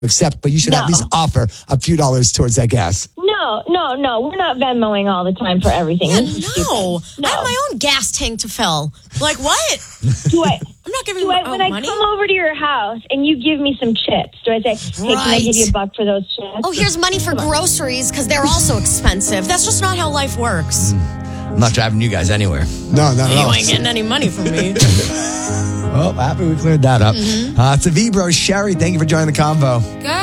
accept, but you should at least offer a few dollars towards that gas. No. We're not Venmoing all the time for everything. Yeah, This is stupid. I have my own gas tank to fill. Like what? I'm not giving when money. I come over to your house and you give me some chips, do I say, hey, can I give you $1 for those chips? Oh, here's money for groceries because they're also expensive. That's just not how life works. I'm not driving you guys anywhere. No, not at all. You ain't getting any money from me. Well, happy we cleared that up. To V-Bro, Sherry, thank you for joining the convo.